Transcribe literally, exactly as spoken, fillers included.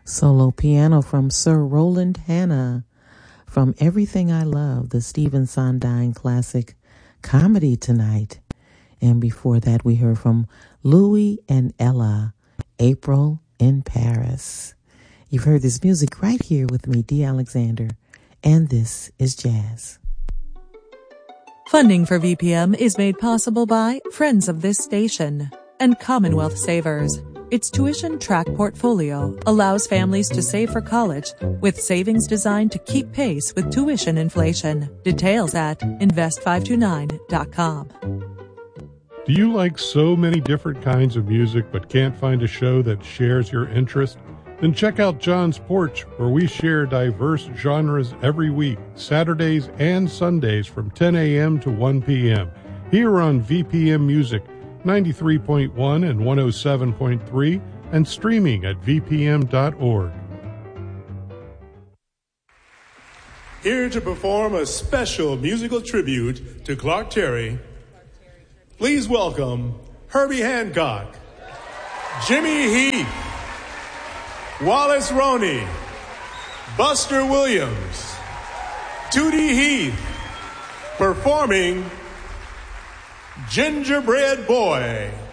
Solo piano from Sir Roland Hanna from Everything I Love, the Stephen Sondheim classic Comedy Tonight. And before that, we heard from Louis and Ella, April in Paris. You've heard this music right here with me, Dee Alexander, and this is Jazz. Funding for V P M is made possible by friends of this station and Commonwealth Savers. Its tuition track portfolio allows families to save for college with savings designed to keep pace with tuition inflation. Details at invest five two nine dot com. Do you like so many different kinds of music but can't find a show that shares your interest? Then check out John's Porch, where we share diverse genres every week, Saturdays and Sundays from ten a.m. to one p.m. here on V P M Music, ninety-three point one and one oh seven point three, and streaming at v p m dot org. Here to perform a special musical tribute to Clark Terry, please welcome Herbie Hancock, Jimmy Heath, Wallace Roney, Buster Williams, Tootie Heath, performing Gingerbread Boy.